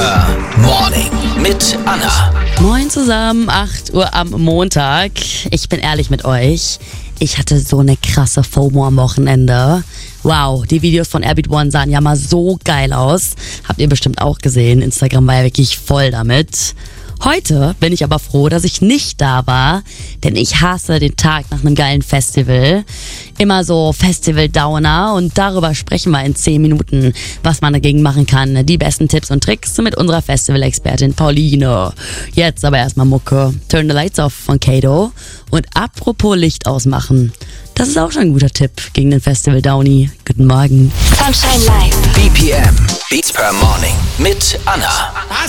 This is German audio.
Morning mit Anna. Moin zusammen, 8 Uhr am Montag. Ich bin ehrlich mit euch. Ich hatte so eine krasse FOMO am Wochenende. Wow, die Videos von Airbeat One sahen ja mal so geil aus. Habt ihr bestimmt auch gesehen. Instagram war ja wirklich voll damit. Heute bin ich aber froh, dass ich nicht da war, denn ich hasse den Tag nach einem geilen Festival. Immer so Festival-Downer und darüber sprechen wir in 10 Minuten, was man dagegen machen kann. Die besten Tipps und Tricks mit unserer Festival-Expertin Pauline. Jetzt aber erstmal Mucke. Turn the Lights Off von Kato. Und apropos Licht ausmachen, das ist auch schon ein guter Tipp gegen den Festival Downy. Guten Morgen. Sunshine Live. BPM, Beats per Morning mit Anna.